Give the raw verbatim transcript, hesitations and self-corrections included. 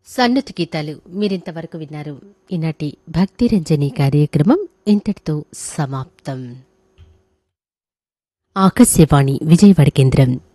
సన్నతి గీతాలు మీరింతవరకు విన్నారు. ఈనాటి భక్తి రంజని కార్యక్రమం ఇంతటితో సమాప్తం. ఆకాశవాణి విజయవాడ కేంద్రం.